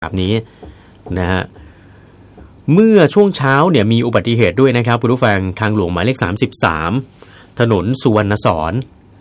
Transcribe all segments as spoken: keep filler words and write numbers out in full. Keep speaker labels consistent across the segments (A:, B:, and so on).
A: แบบนี้นะฮะเมื่อช่วงเช้าเนี่ยมีอุบัติเหตุด้วยนะครับคุณผู้ฟังทางหลวงหมายเลขสามสิบสามถนนสุวรรณสอน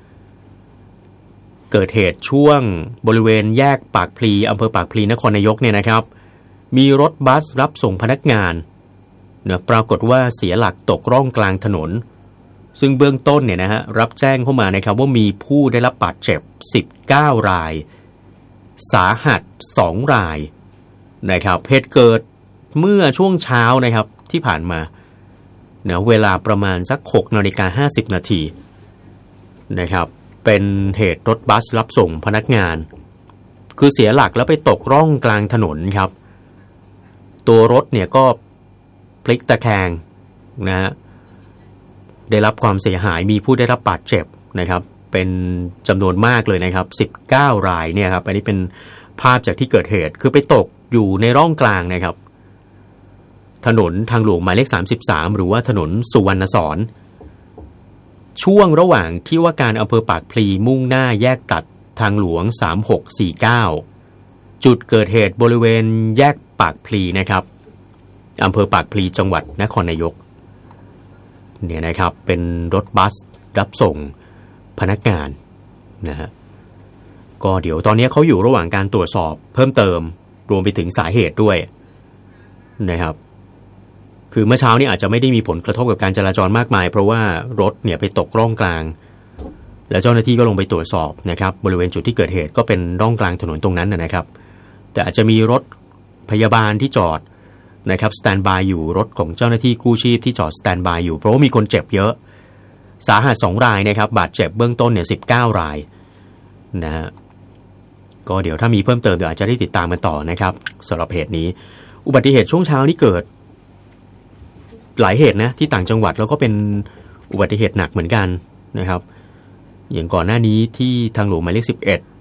A: เกิดเหตุช่วงบริเวณแยกปากพลีอำเภอปากพลีนครนายกเนี่ยนะครับมีรถบัสรับส่งพนักงานเนี่ยปรากฏว่าเสียหลักตกร่องกลางถนนซึ่งเบื้องต้นเนี่ยนะฮะรับแจ้งเข้ามานะครับว่ามีผู้ได้รับบาดเจ็บสิบเก้ารายสาหัสสองรายนะครับเหตุเกิดเมื่อช่วงเช้านะครับที่ผ่านมาเนี่ยเวลาประมาณสัก หกนาฬิกาห้าสิบนาทีนะครับเป็นเหตุรถบัสรับส่งพนักงานคือเสียหลักแล้วไปตกร่องกลางถนนครับตัวรถเนี่ยก็พลิกตะแคงนะฮะได้รับความเสียหายมีผู้ได้รับบาดเจ็บนะครับเป็นจำนวนมากเลยนะครับสิบเก้ารายเนี่ยครับอันนี้เป็นภาพจากที่เกิดเหตุคือไปตกอยู่ในร่องกลางนะครับถนนทางหลวงหมายเลขสามสิบสามหรือว่าถนนสุวรรณสอนช่วงระหว่างที่ว่าการอำเภอปากพลีมุ่งหน้าแยกตัดทางหลวงสามหกสี่เก้าจุดเกิดเหตุบริเวณแยกปากพลีนะครับอำเภอปากพลีจังหวัดนครนายกเนี่ยนะครับเป็นรถบัสรับส่งพนักงานนะฮะก็เดี๋ยวตอนนี้เขาอยู่ระหว่างการตรวจสอบเพิ่มเติมรวมไปถึงสาเหตุด้วยนะครับคือเมื่อเช้านี้อาจจะไม่ได้มีผลกระทบกับการจราจรมากมายเพราะว่ารถเนี่ยไปตกร่องกลางแล้วเจ้าหน้าที่ก็ลงไปตรวจสอบนะครับบริเวณจุดที่เกิดเหตุก็เป็นร่องกลางถนนตรงนั้นนะครับแต่อาจจะมีรถพยาบาลที่จอดนะครับสแตนบายอยู่รถของเจ้าหน้าที่กู้ชีพที่จอดสแตนบายอยู่เพราะว่ามีคนเจ็บเยอะสาหัสสองรายนะครับบาดเจ็บเบื้องต้นเนี่ยสิบเก้ารายนะฮะก็เดี๋ยวถ้ามีเพิ่มเติมเดี๋ยวอาจจะได้ติดตามกันต่อนะครับสำหรับเหตุนี้อุบัติเหตุช่วงเช้านี้เกิดหลายเหตุนะที่ต่างจังหวัดแล้วก็เป็นอุบัติเหตุหนักเหมือนกันนะครับอย่างก่อนหน้านี้ที่ทางหลวงหมายเลขสิบเอ็ด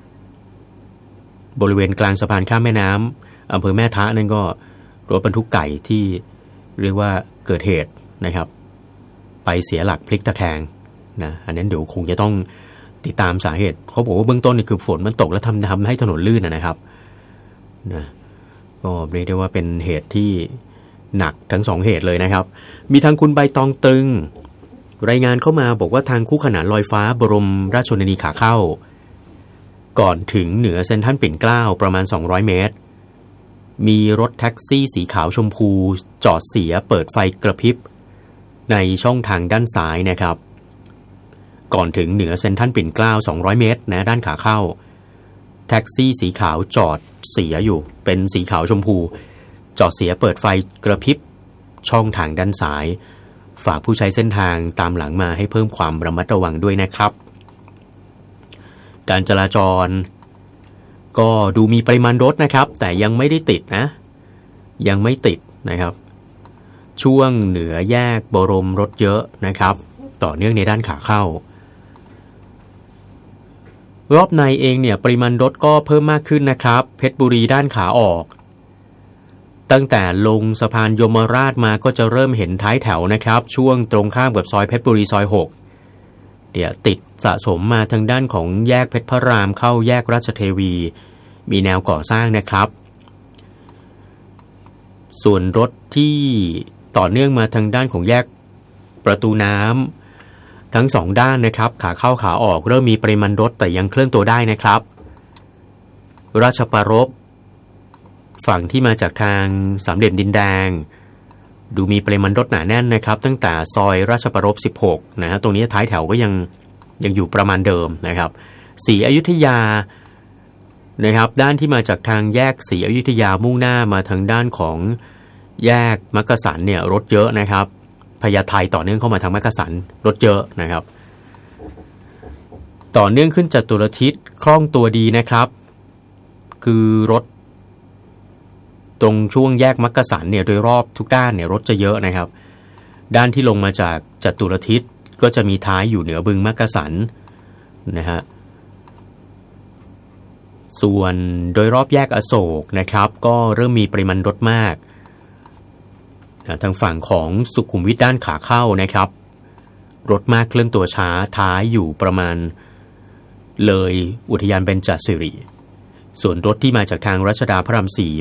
A: บริเวณกลางสะพานข้ามแม่น้ำอำเภอแม่ทะนั่นก็รถบรรทุกไก่ที่เรียกว่าเกิดเหตุนะครับไปเสียหลักพลิกตะแคงนะอันนั้นเดี๋ยวคงจะต้องติดตามสาเหตุเขาบอกว่าเบื้องต้นนี่คือฝนมันตกแล้วทำทำให้ถนนลื่นนะครับนะก็เรียกได้ว่าเป็นเหตุที่หนักทั้งสองเหตุเลยนะครับมีทางคุณใบตองตึงรายงานเข้ามาบอกว่าทางคู่ขนานลอยฟ้าบรมราชชนนีขาเข้าก่อนถึงเหนือเซ็นทรัลปิ่นเกล้าประมาณสองร้อยเมตรมีรถแท็กซี่สีขาวชมพูจอดเสียเปิดไฟกระพริบในช่องทางด้านซ้ายนะครับก่อนถึงเหนือเซ็นทรัลปิ่นเกล้าสองร้อยเมตรนะด้านขาเข้าแท็กซี่สีขาวจอดเสียอยู่เป็นสีขาวชมพูจอดเสียเปิดไฟกระพริบช่องทางด้านซ้ายฝากผู้ใช้เส้นทางตามหลังมาให้เพิ่มความระมัดระวังด้วยนะครับการจราจรก็ดูมีปริมาณรถนะครับแต่ยังไม่ได้ติดนะยังไม่ติดนะครับช่วงเหนือแยกบรมรถเยอะนะครับต่อเนื่องในด้านขาเข้ารอบในเองเนี่ยปริมาณรถก็เพิ่มมากขึ้นนะครับเพชรบุรีด้านขาออกตั้งแต่ลงสะพานยมราชมาก็จะเริ่มเห็นท้ายแถวนะครับช่วงตรงข้ามกับซอยเพชรบุรีซอยหกเดี๋ยวติดสะสมมาทางด้านของแยกเพชรพระรามเข้าแยกราชเทวีมีแนวก่อสร้างนะครับส่วนรถที่ต่อเนื่องมาทางด้านของแยกประตูน้ำทั้งสองด้านนะครับขาเข้าขาออกเริ่มมีปริมาณรถแต่ยังเคลื่อนตัวได้นะครับราชปรภฝั่งที่มาจากทางสามเหลี่ยมดินแดงดูมีปริมาณรถหนาแน่นนะครับตั้งแต่ซอยราชปรภสิบหกนะฮะตรงนี้ท้ายแถวก็ยังยังอยู่ประมาณเดิมนะครับศรีอยุธยานะครับด้านที่มาจากทางแยกศรีอยุธยามุ่งหน้ามาทางด้านของแยกมักกะสันเนี่ยรถเยอะนะครับพญาไทต่อเนื่องเข้ามาทางมักกะสันรถเยอะนะครับต่อเนื่องขึ้นจตุรทิศคล่องตัวดีนะครับคือรถตรงช่วงแยกมักกะสันเนี่ยโดยรอบทุกด้านเนี่ยรถจะเยอะนะครับด้านที่ลงมาจากจตุรทิศก็จะมีท้ายอยู่เหนือบึงมักกะสันนะฮะส่วนโดยรอบแยกอโศกนะครับก็เริ่มมีปริมาณรถมากนะทางฝั่งของสุขุมวิทด้านขาเข้านะครับรถมากเคลื่อนตัวช้าท้ายอยู่ประมาณเลยอุทยานเบญจสิริส่วนรถที่มาจากทางรัชดาพระรามสี่